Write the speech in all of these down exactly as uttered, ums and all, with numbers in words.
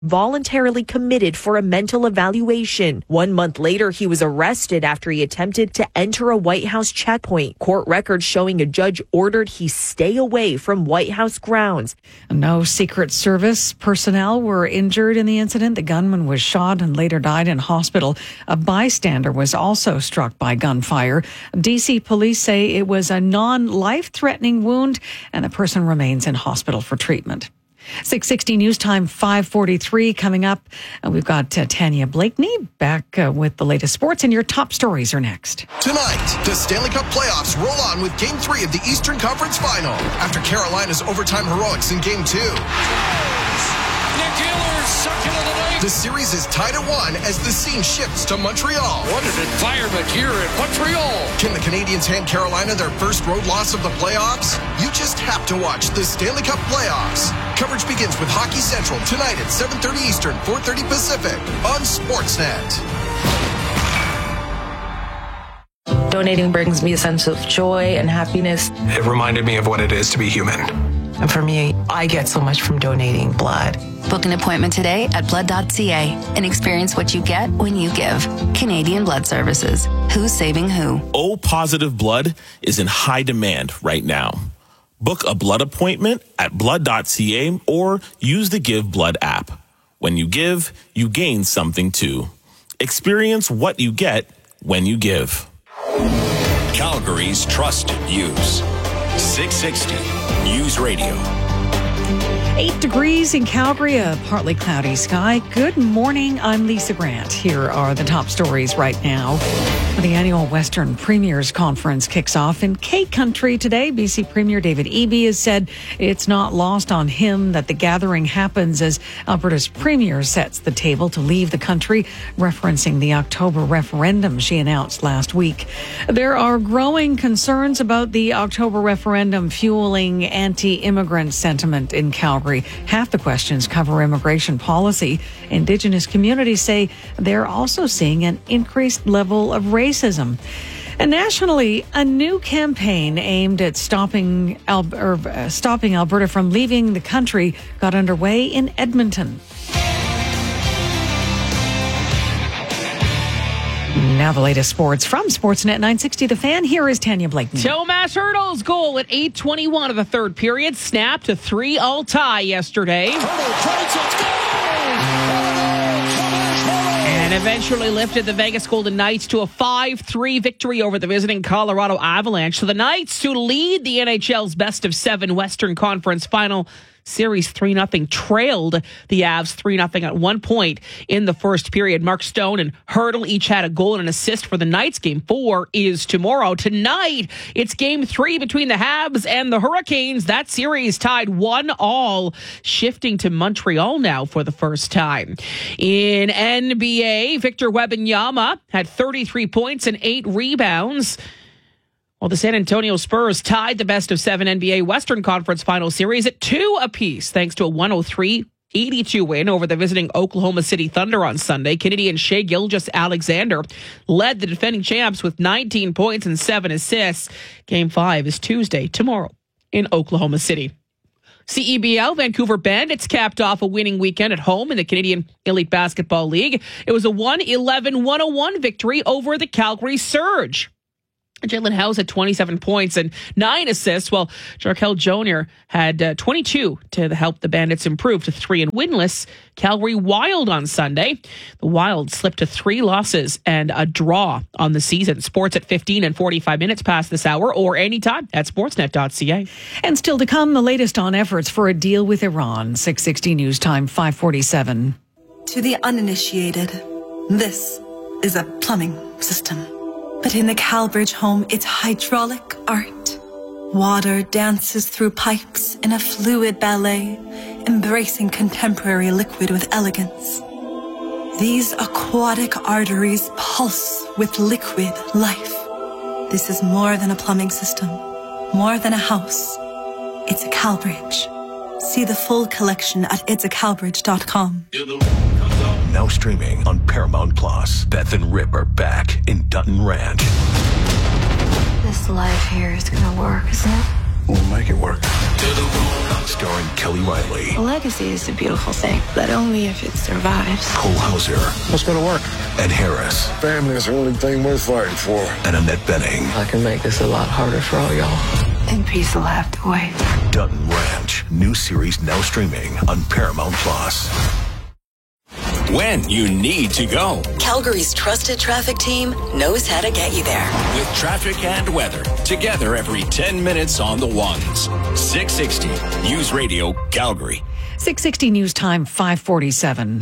voluntarily committed for a mental evaluation. One month later, he was arrested after he attempted to enter a White House checkpoint. Court records showing a judge ordered he stay away from White House grounds. No Secret Service personnel were injured in the incident. The gunman was shot and later died in hospital. A bystander was also struck by gunfire. D C police say it was a non-life-threatening wound and the person remains in hospital for treatment. six sixty News Time, five forty-three coming up. Uh, we've got uh, Tanya Blakeney back uh, with the latest sports, and your top stories are next. Tonight, the Stanley Cup playoffs roll on with Game three of the Eastern Conference Final after Carolina's overtime heroics in Game two. Nick Ehlers, second of the night. The series is tied at one as the scene shifts to Montreal. What an environment here in Montreal. Can the Canadiens hand Carolina their first road loss of the playoffs? You just have to watch the Stanley Cup playoffs. Coverage begins with Hockey Central tonight at seven thirty Eastern, four thirty Pacific on Sportsnet. Donating brings me a sense of joy and happiness. It reminded me of what it is to be human. And for me, I get so much from donating blood. Book an appointment today at blood dot c a and experience what you get when you give. Canadian Blood Services. Who's saving who? O positive blood is in high demand right now. Book a blood appointment at blood dot c a or use the Give Blood app. When you give, you gain something too. Experience what you get when you give. Calgary's trusted news. six sixty News Radio. Eight degrees in Calgary, a partly cloudy sky. Good morning, I'm Lisa Grant. Here are the top stories right now. The annual Western Premiers Conference kicks off in K-Country today. B C Premier David Eby has said it's not lost on him that the gathering happens as Alberta's Premier sets the table to leave the country, referencing the October referendum she announced last week. There are growing concerns about the October referendum fueling anti-immigrant sentiment in Calgary. Half the questions cover immigration policy. Indigenous communities say they're also seeing an increased level of racism. And nationally, a new campaign aimed at stopping Al- or, uh, stopping Alberta from leaving the country got underway in Edmonton. Now the latest sports from Sportsnet nine sixty The Fan. Here is Tanya Blakeney. Tomas Hertl's goal at eight twenty-one of the third period snapped a three all tie yesterday. And eventually lifted the Vegas Golden Knights to a five three victory over the visiting Colorado Avalanche. So the Knights, who lead the N H L's best of seven Western Conference Final Series three nothing, trailed the Avs three nothing at one point in the first period. Mark Stone and Hertl each had a goal and an assist for the Knights. Game four is tomorrow. Tonight, it's game three between the Habs and the Hurricanes. That series tied one all, shifting to Montreal now for the first time. In N B A, Victor Wembanyama had thirty-three points and eight rebounds. Well, the San Antonio Spurs tied the best of seven N B A Western Conference Final Series at two apiece, thanks to a one oh three eighty-two win over the visiting Oklahoma City Thunder on Sunday. Canadian Shai Gilgeous-Alexander led the defending champs with nineteen points and seven assists. Game five is Tuesday, tomorrow, in Oklahoma City. C E B L, Vancouver Bandits capped off a winning weekend at home in the Canadian Elite Basketball League. It was a one eleven one oh one victory over the Calgary Surge. Jalen House had twenty-seven points and nine assists, while Jarkel Junior had uh, twenty-two to help the Bandits improve to three and winless Calgary Wild on Sunday. The Wild slipped to three losses and a draw on the season. Sports at fifteen and forty-five minutes past this hour or anytime at sportsnet dot c a. And still to come, the latest on efforts for a deal with Iran. six sixty News Time, five forty-seven. To the uninitiated, this is a plumbing system. But in the Calbridge home, it's hydraulic art. Water dances through pipes in a fluid ballet, embracing contemporary liquid with elegance. These aquatic arteries pulse with liquid life. This is more than a plumbing system, more than a house. It's a Calbridge. See the full collection at its a calbridge dot com. Now streaming on Paramount Plus. Beth and Rip are back in Dutton Ranch. This life here is gonna work, isn't it? We'll make it work. Starring Kelly Riley. A legacy is a beautiful thing, but only if it survives. Cole Hauser. What's going to work? Ed Harris. Family is the only thing worth fighting for. And Annette Bening. I can make this a lot harder for all y'all. And peace will have to wait. Dutton Ranch. New series now streaming on Paramount Plus. When you need to go. Calgary's trusted traffic team knows how to get you there. With traffic and weather, together every ten minutes on the ones. six sixty News Radio, Calgary. six sixty News Time, five forty-seven.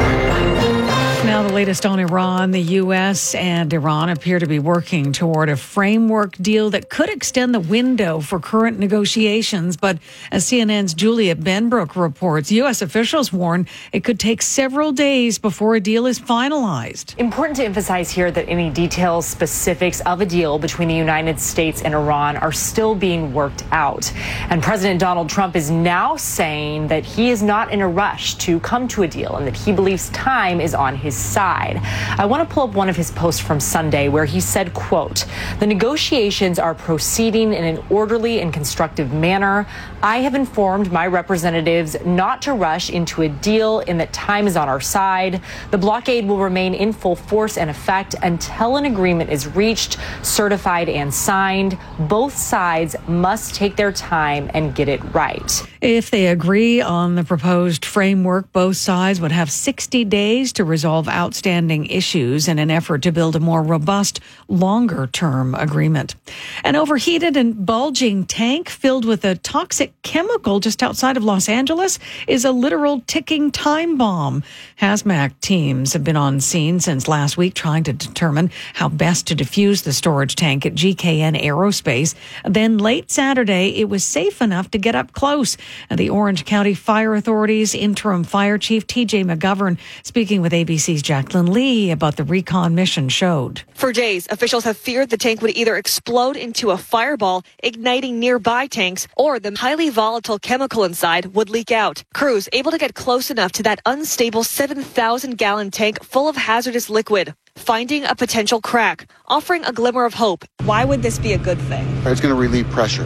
Now the latest on Iran. The U S and Iran appear to be working toward a framework deal that could extend the window for current negotiations. But as C N N's Julia Benbrook reports, U S officials warn it could take several days before a deal is finalized. Important to emphasize here that any details, specifics of a deal between the United States and Iran are still being worked out. And President Donald Trump is now saying that he is not in a rush to come to a deal and that he believes time is on his side. I want to pull up one of his posts from Sunday where he said, quote, "The negotiations are proceeding in an orderly and constructive manner. I have informed my representatives not to rush into a deal and that time is on our side. The blockade will remain in full force and effect until an agreement is reached, certified and signed. Both sides must take their time and get it right." If they agree on the proposed framework, both sides would have sixty days to resolve outstanding issues in an effort to build a more robust, longer-term agreement. An overheated and bulging tank filled with a toxic chemical just outside of Los Angeles is a literal ticking time bomb. Hazmat teams have been on scene since last week trying to determine how best to defuse the storage tank at G K N Aerospace. Then late Saturday, it was safe enough to get up close. The Orange County Fire Authority's interim fire chief, T J McGovern, speaking with A B C's Jacqueline Lee about the recon mission showed. For days, officials have feared the tank would either explode into a fireball, igniting nearby tanks, or the highly volatile chemical inside would leak out. Crews able to get close enough to that unstable seven thousand gallon tank full of hazardous liquid, finding a potential crack, offering a glimmer of hope. Why would this be a good thing? It's going to relieve pressure.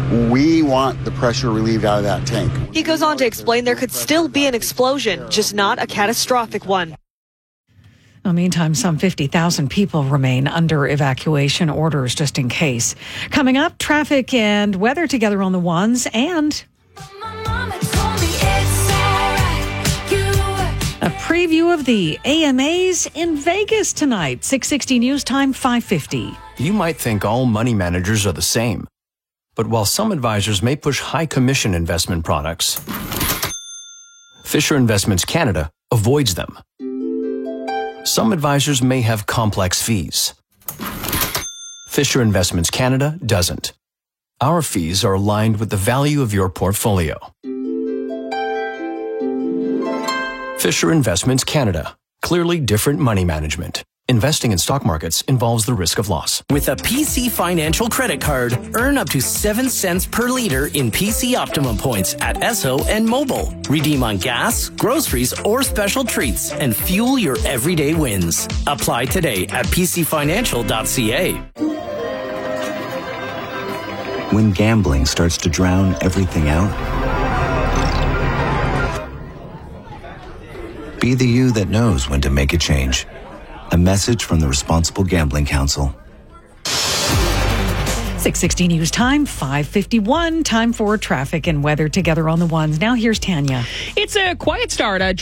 We want the pressure relieved out of that tank. He goes on to explain there could still be an explosion, just not a catastrophic one. In the meantime, some fifty thousand people remain under evacuation orders just in case. Coming up, traffic and weather together on the ones, and a preview of the A M As in Vegas tonight. six sixty News Time, five fifty. You might think all money managers are the same. But while some advisors may push high commission investment products, Fisher Investments Canada avoids them. Some advisors may have complex fees. Fisher Investments Canada doesn't. Our fees are aligned with the value of your portfolio. Fisher Investments Canada. Clearly different money management. Investing in stock markets involves the risk of loss. With a P C Financial credit card, earn up to seven cents per liter in P C Optimum points at Esso and Mobile. Redeem on gas, groceries, or special treats and fuel your everyday wins. Apply today at p c financial dot c a. When gambling starts to drown everything out, be the you that knows when to make a change. A message from the Responsible Gambling Council. six sixty News Time, five fifty-one. Time for traffic and weather together on the ones. Now here's Tanya. It's a quiet start. Uh,